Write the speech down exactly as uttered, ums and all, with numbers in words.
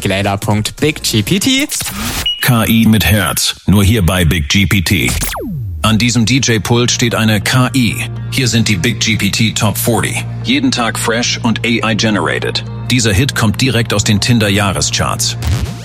Michaela Punkt Big G P T. K I mit Herz, nur hier bei Big G P T. An diesem D J-Pult steht eine K I. Hier sind die Big G P T Top vierzig. Jeden Tag fresh und A I-generated. Dieser Hit kommt direkt aus den Tinder-Jahrescharts.